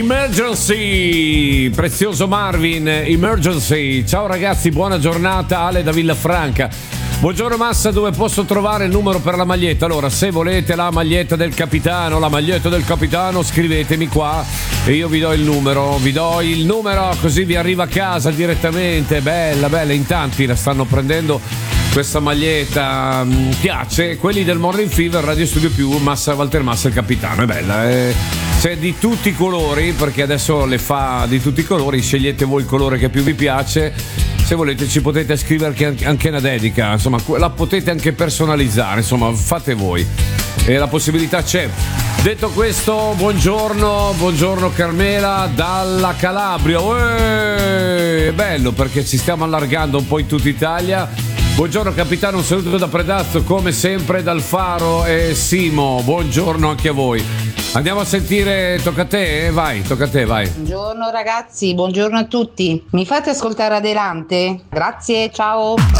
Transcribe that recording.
Emergency, prezioso Marvin, Emergency. Ciao ragazzi, buona giornata. Ale da Villafranca. Buongiorno Massa, dove posso trovare il numero per la maglietta? Allora, se volete la maglietta del capitano, scrivetemi qua e io vi do il numero, così vi arriva a casa direttamente. Bella, in tanti la stanno prendendo questa maglietta, piace. Quelli del Morning Fever, Radio Studio Più, Walter Massa il capitano, è bella, c'è di tutti i colori, perché adesso le fa di tutti i colori, scegliete voi il colore che più vi piace. Se volete ci potete scrivere anche una dedica, insomma la potete anche personalizzare, insomma fate voi, e la possibilità c'è. Detto questo, buongiorno Carmela dalla Calabria. È bello perché ci stiamo allargando un po' in tutta Italia. Buongiorno capitano, un saluto da Predazzo come sempre dal Faro e Simo, buongiorno anche a voi. Andiamo a sentire, tocca a te, vai. Buongiorno ragazzi, buongiorno a tutti. Mi fate ascoltare Adelante? Grazie, ciao.